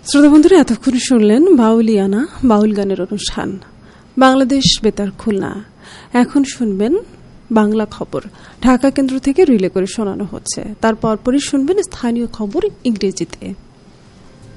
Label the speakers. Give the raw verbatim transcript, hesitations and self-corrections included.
Speaker 1: শ্রোতা বন্ধুরা, এতক্ষণ শুনলেন বাউলিয়ানা বাউল গানের অনুষ্ঠান বাংলাদেশ বেতার খুলনা। এখন শুনবেন বাংলা খবর, ঢাকা কেন্দ্র থেকে রিলে করে শোনানো হচ্ছে। তার পরপরই শুনবেন স্থানীয় খবর ইংরেজিতে।